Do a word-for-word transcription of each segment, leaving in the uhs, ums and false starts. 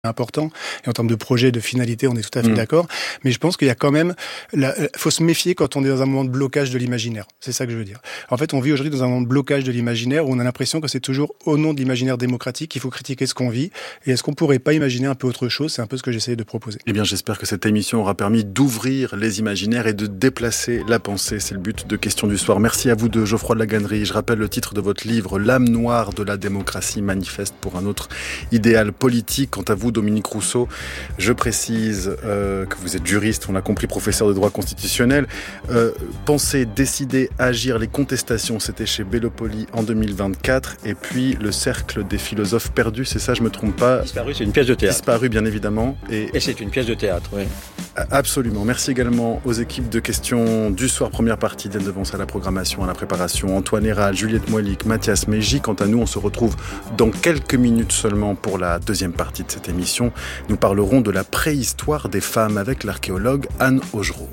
important, et en termes de projet, de finalité, on est tout à fait mmh. d'accord, mais je pense qu'il y a quand même, il faut se méfier quand on est dans un moment de blocage de l'imaginaire, c'est ça que je veux dire. En fait, on vit aujourd'hui dans un moment de blocage de l'imaginaire où on a l'impression que c'est toujours au nom de l'imaginaire démocratique qu'il faut critiquer ce qu'on vit, et est-ce qu'on pourrait pas imaginer un peu autre chose? C'est un peu ce que j'essayais de proposer. Eh bien, j'espère que cette émission aura permis d'ouvrir les imaginaires et de déplacer la pensée, c'est le but de Questions du Soir. Merci à vous deux, Geoffroy de la Gannerie. Je rappelle le titre de votre livre, L'âme noire de la démocratie, manifeste pour un autre idéal politique. Quant à vous, Dominique Rousseau, je précise euh, que vous êtes juriste, on l'a compris, professeur de droit constitutionnel. Euh, penser, décider, agir, les contestations, c'était chez Bellopoli en deux mille vingt-quatre. Et puis le cercle des philosophes perdus, c'est ça, je me trompe pas? Disparu, c'est une pièce de théâtre. Disparu, bien évidemment. Et, et c'est une pièce de théâtre, oui. Absolument. Merci également aux équipes de Questions du Soir, première partie, Diane Devance à la programmation, à la préparation, Antoine Héral, Juliette Moilic, Mathias Mégy. Quant à nous, on se retrouve dans quelques minutes seulement pour la deuxième partie de cette émission. Nous parlerons de la préhistoire des femmes avec l'archéologue Anne Augereau.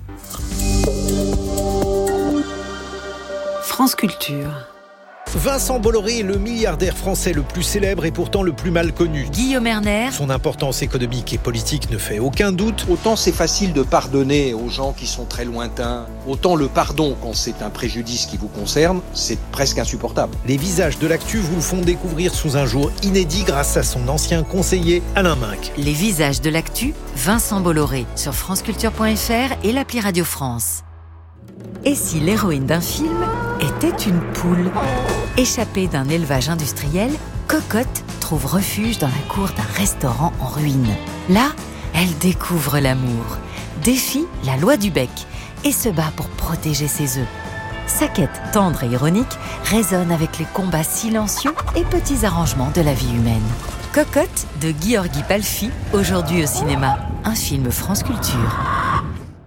France Culture. Vincent Bolloré est le milliardaire français le plus célèbre et pourtant le plus mal connu. Guillaume Erner. Son importance économique et politique ne fait aucun doute. Autant c'est facile de pardonner aux gens qui sont très lointains, autant le pardon, quand c'est un préjudice qui vous concerne, c'est presque insupportable. Les visages de l'actu vous le font découvrir sous un jour inédit grâce à son ancien conseiller Alain Minc. Les visages de l'actu, Vincent Bolloré, sur franceculture point f r et l'appli Radio France. Et si l'héroïne d'un film était une poule? Échappée d'un élevage industriel, Cocotte trouve refuge dans la cour d'un restaurant en ruine. Là, elle découvre l'amour, défie la loi du bec et se bat pour protéger ses œufs. Sa quête tendre et ironique résonne avec les combats silencieux et petits arrangements de la vie humaine. Cocotte de Gheorghi Palfi, aujourd'hui au cinéma. Un film France Culture.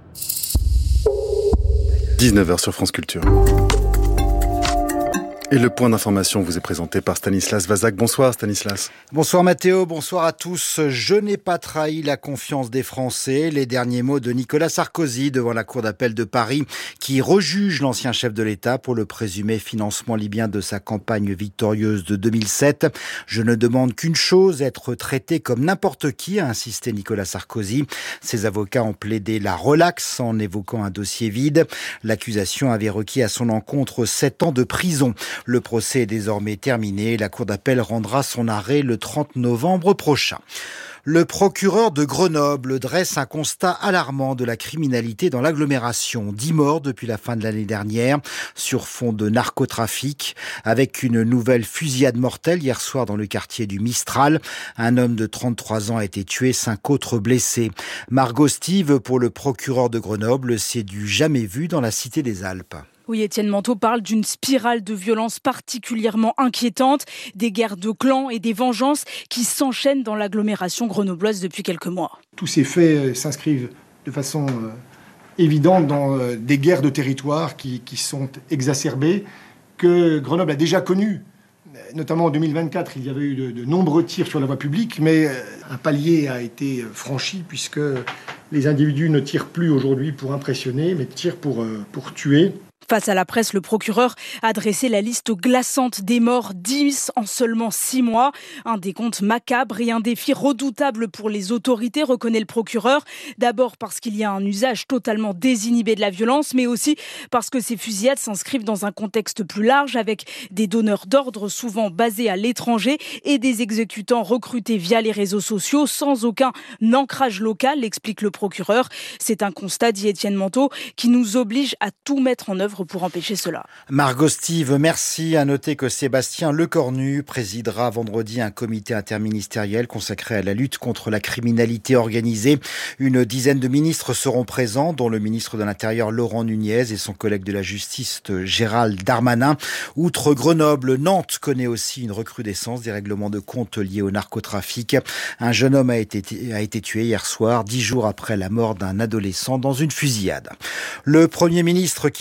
dix-neuf heures sur France Culture. Et le point d'information vous est présenté par Stanislas Vazak. Bonsoir Stanislas. Bonsoir Mathéo, bonsoir à tous. Je n'ai pas trahi la confiance des Français. Les derniers mots de Nicolas Sarkozy devant la cour d'appel de Paris qui rejuge l'ancien chef de l'État pour le présumé financement libyen de sa campagne victorieuse de deux mille sept. Je ne demande qu'une chose, être traité comme n'importe qui, a insisté Nicolas Sarkozy. Ses avocats ont plaidé la relaxe en évoquant un dossier vide. L'accusation avait requis à son encontre sept ans de prison. Le procès est désormais terminé. La cour d'appel rendra son arrêt le trente novembre prochain. Le procureur de Grenoble dresse un constat alarmant de la criminalité dans l'agglomération. dix morts depuis la fin de l'année dernière sur fond de narcotrafic, avec une nouvelle fusillade mortelle hier soir dans le quartier du Mistral. Un homme de trente-trois ans a été tué, cinq autres blessés. Margot Stive, pour le procureur de Grenoble, c'est du jamais vu dans la Cité des Alpes. Oui, Étienne Manteau parle d'une spirale de violence particulièrement inquiétante, des guerres de clans et des vengeances qui s'enchaînent dans l'agglomération grenobloise depuis quelques mois. Tous ces faits s'inscrivent de façon évidente dans des guerres de territoire qui, qui sont exacerbées, que Grenoble a déjà connues. Notamment en deux mille vingt-quatre, il y avait eu de, de nombreux tirs sur la voie publique, mais un palier a été franchi puisque les individus ne tirent plus aujourd'hui pour impressionner, mais tirent pour, pour tuer. Face à la presse, le procureur a dressé la liste glaçante des morts, dix en seulement six mois. Un décompte macabre et un défi redoutable pour les autorités, reconnaît le procureur. D'abord parce qu'il y a un usage totalement désinhibé de la violence, mais aussi parce que ces fusillades s'inscrivent dans un contexte plus large avec des donneurs d'ordre souvent basés à l'étranger et des exécutants recrutés via les réseaux sociaux sans aucun ancrage local, explique le procureur. C'est un constat, dit Étienne Manteau, qui nous oblige à tout mettre en œuvre pour empêcher cela. Margot Stive, merci. À noter que Sébastien Lecornu présidera vendredi un comité interministériel consacré à la lutte contre la criminalité organisée. Une dizaine de ministres seront présents, dont le ministre de l'Intérieur Laurent Nunez et son collègue de la Justice Gérald Darmanin. Outre Grenoble, Nantes connaît aussi une recrudescence des règlements de compte liés au narcotrafic. Un jeune homme a été, a été tué hier soir, dix jours après la mort d'un adolescent dans une fusillade. Le Premier ministre qui tiendra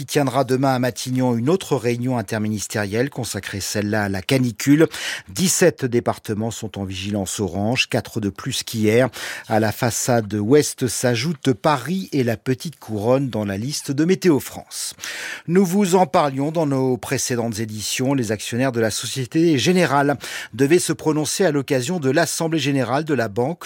demain à Matignon une autre réunion interministérielle consacrée celle-là à la canicule. dix-sept départements sont en vigilance orange, quatre de plus qu'hier. À la façade ouest s'ajoutent Paris et la Petite Couronne dans la liste de Météo France. Nous vous en parlions dans nos précédentes éditions. Les actionnaires de la Société Générale devaient se prononcer à l'occasion de l'Assemblée Générale de la Banque